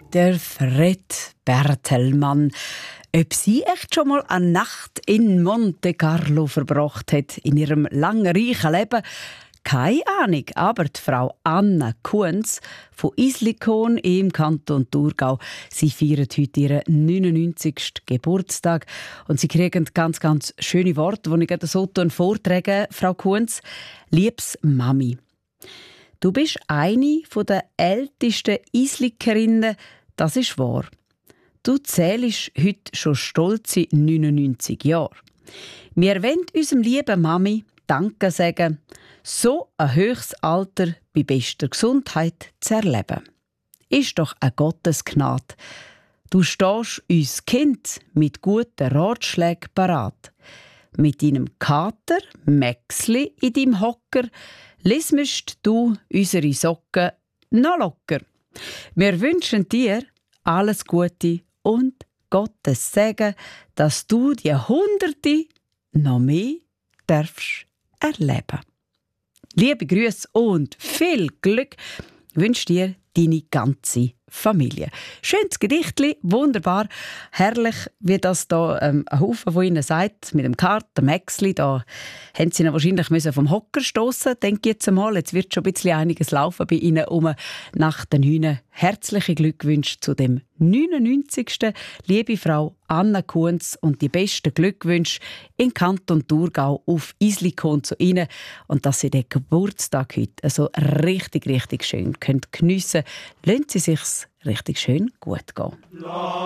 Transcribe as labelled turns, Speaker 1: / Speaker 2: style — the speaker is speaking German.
Speaker 1: Der Fred Bertelmann. Ob sie echt schon mal eine Nacht in Monte Carlo verbracht hat in ihrem langen, reichen Leben, keine Ahnung. Aber die Frau Anna Kunz von Islikon im Kanton Thurgau, sie feiert heute ihren 99. Geburtstag. Und sie kriegen ganz, ganz schöne Worte, die ich gerade so vortrage, Frau Kunz. Liebes Mami, du bist eine der ältesten Islikerinnen, das ist wahr. Du zählst heute schon stolze 99 Jahre. Wir wollen unserem lieben Mami Danke sagen, so ein höchstes Alter bei bester Gesundheit zu erleben. Ist doch eine Gottesgnade. Du stehst uns Kind mit guten Ratschlägen parat. Mit deinem Kater, Mäxli, in deinem Hocker, lismest du unsere Socken noch locker. Wir wünschen dir alles Gute und Gottes Segen, dass du die Hunderte noch mehr darfst erleben. Liebe Grüße und viel Glück wünscht dir deine ganze Familie. Schönes Gedichtli, wunderbar, herrlich, wie das da ein Haufen von Ihnen sagt, mit dem Kater, Mäxli, da haben Sie ihn wahrscheinlich vom Hocker stoßen, denke ich jetzt einmal. Jetzt wird schon ein bisschen einiges laufen bei Ihnen nach den 9. Herzliche Glückwünsche zu dem 99. Liebe Frau Anna Kunz und die besten Glückwünsche in Kanton Thurgau auf Islikon zu Ihnen und dass Sie den Geburtstag heute also richtig, richtig schön geniessen können. Lassen Sie sich's richtig schön gut gehen.